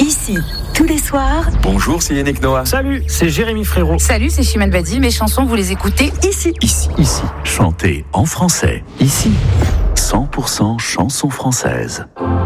Ici, tous les soirs. Bonjour, c'est Yannick Noah. Salut, c'est Jérémy Frérot. Salut, c'est Chimène Badi. Mes chansons, vous les écoutez ici. Ici. Chantez en français. Ici. 100% chansons françaises.